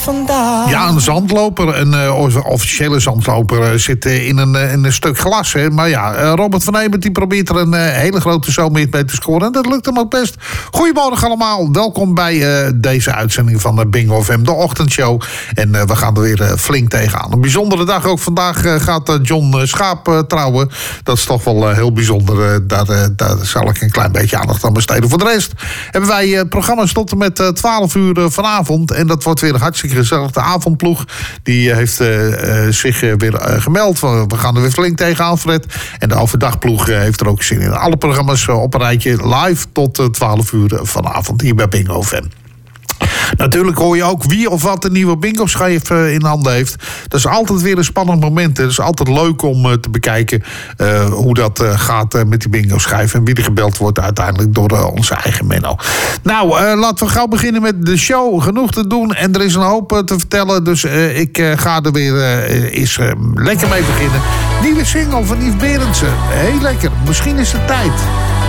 vandaag. Ja, een zandloper, een officiële zandloper, zit in een stuk glas. Hè. Maar ja, Robert van Emert die probeert er een hele grote zomerhit mee te scoren. En dat lukt hem ook best. Goedemorgen allemaal. Welkom bij deze uitzending van Bingo FM, de ochtendshow. En we gaan er weer flink tegenaan. Een bijzondere dag ook. Vandaag gaat John Schaap trouwen. Dat is toch wel heel bijzonder. Daar zal ik een klein beetje aandacht aan besteden. Voor de rest hebben wij programma's tot en met 12 uur vanavond. En dat wordt weer hartstikke gezellig. De avondploeg die heeft zich weer gemeld. We gaan er weer flink tegenaan, Fred. En de overdagploeg heeft er ook zin in. Alle programma's op een rijtje live tot 12 uur vanavond hier bij Bingo FM. Natuurlijk hoor je ook wie of wat een nieuwe bingo-schijf in handen heeft. Dat is altijd weer een spannend moment. Het is altijd leuk om te bekijken hoe dat gaat met die bingo-schijf. En wie er gebeld wordt uiteindelijk door onze eigen Menno. Nou, laten we gauw beginnen met de show. Genoeg te doen en er is een hoop te vertellen. Dus ik ga er weer eens lekker mee beginnen. Nieuwe single van Yves Berendsen. Heel lekker. Misschien is het tijd.